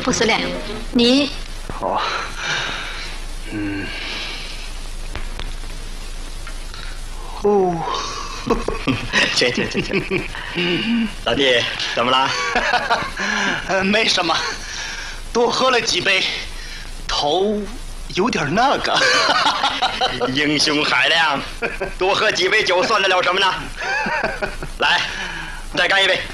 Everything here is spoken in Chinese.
傅司令，你哦，哦， 行，老弟，怎么了？ 没什么，多喝了几杯，头有点那个。 英雄海量，多喝几杯酒算得了什么呢？来，再干一杯。